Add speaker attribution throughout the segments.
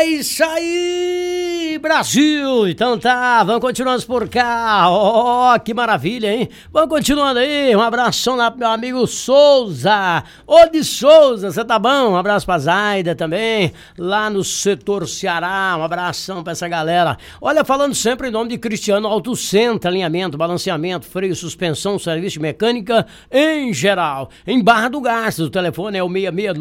Speaker 1: É isso aí, Brasil! Então tá, vamos continuando por cá. Ó, que maravilha, hein? Vamos continuando aí. Um abração lá pro meu amigo Souza. Ô de Souza, você tá bom? Um abraço pra Zaida também, lá no setor Ceará. Um abração pra essa galera. Olha, falando sempre em nome de Cristiano Auto Center, alinhamento, balanceamento, freio, suspensão, serviço de mecânica em geral. Em Barra do Garças, o telefone é o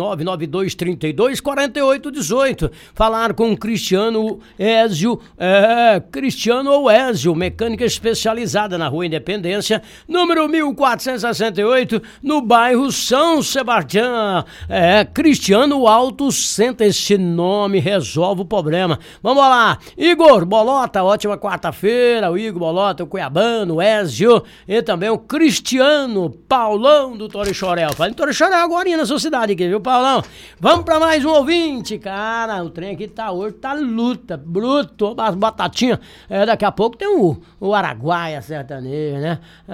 Speaker 1: 669-9232-4818. Falar com Cristiano Ézio, Cristiano ou Ézio, mecânica especializada na Rua Independência, número 1468, no bairro São Sebastião. Cristiano Auto Center, esse nome resolve o problema. Vamos lá, Igor Bolota, ótima quarta-feira, o Igor Bolota, o Cuiabano, o Ézio, e também o Cristiano Paulão do Torixoréu. Fala em Torixoréu agora na sua cidade aqui, viu, Paulão? Vamos pra mais um ouvinte, cara, o trem aqui tá hoje, tá luta, bruto, as batatinhas. Daqui a pouco tem o Araguaia sertanejo, né?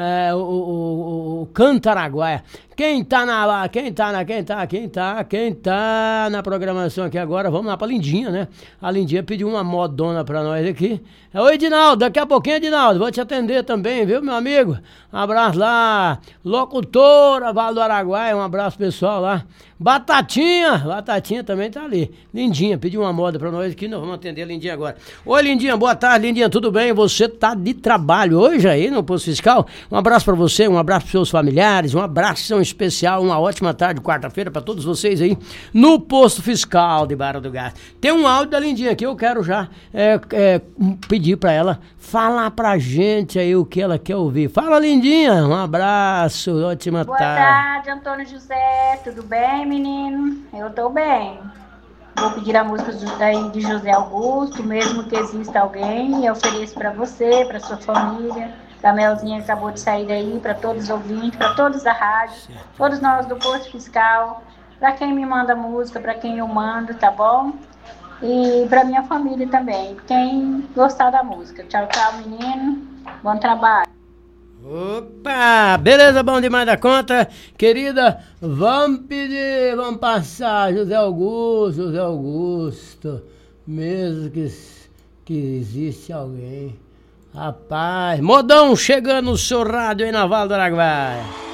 Speaker 1: O Canto Araguaia. Quem tá na programação aqui agora, vamos lá pra Lindinha, né? A Lindinha pediu uma modona pra nós aqui. Oi, Edinaldo, daqui a pouquinho, Edinaldo, vou te atender também, viu, meu amigo? Um abraço lá, locutora, Vale do Araguaia, um abraço pessoal lá. Batatinha também tá ali. Lindinha, pediu uma moda pra nós aqui, nós vamos atender a Lindinha agora. Oi, Lindinha, boa tarde, Lindinha, tudo bem? Você tá de trabalho hoje aí no Posto Fiscal? Um abraço pra você, um abraço pros seus familiares, um abraço especial, uma ótima tarde, quarta-feira pra todos vocês aí no Posto Fiscal de Barra do Garças. Tem um áudio da Lindinha aqui, eu quero já pedir pra ela falar pra gente aí o que ela quer ouvir. Fala, Lindinha, um abraço, ótima tarde.
Speaker 2: Boa tarde, Antônio José, tudo bem, menino? Eu tô bem. Vou pedir a música de José Augusto, mesmo que exista alguém, eu ofereço pra você, pra sua família. A Melzinha acabou de sair daí, para todos os ouvintes, para todos da rádio, todos nós do Posto Fiscal, para quem me manda música, para quem eu mando, tá bom? E para minha família também, quem gostar da música. Tchau, tchau, menino. Bom trabalho.
Speaker 1: Opa, beleza, bom demais da conta. Querida, vamos passar José Augusto, mesmo que existe alguém. Rapaz, modão chegando no seu rádio aí na Vale do Araguaia.